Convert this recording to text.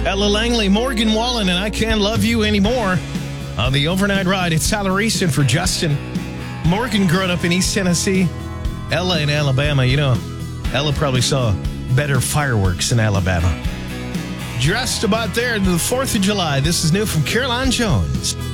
Ella Langley, Morgan Wallen, and I Can't Love You Anymore. On the overnight ride, it's Tyler Easton for Justin. Morgan growing up in East Tennessee. Ella in Alabama. You know, Ella probably saw better fireworks in Alabama. Just about there to the 4th of July. This is new from Caroline Jones.